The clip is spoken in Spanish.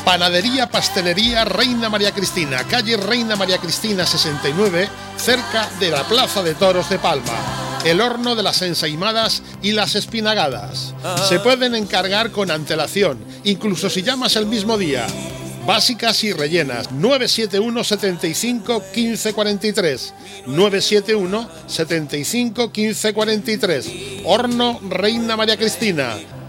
Panadería Pastelería Reina María Cristina, calle Reina María Cristina 69, cerca de la Plaza de Toros de Palma. El horno de las ensaimadas y las espinagadas. Se pueden encargar con antelación, incluso si llamas el mismo día. Básicas y rellenas. 971 75 15 43. 971 75 15 43. Horno Reina María Cristina.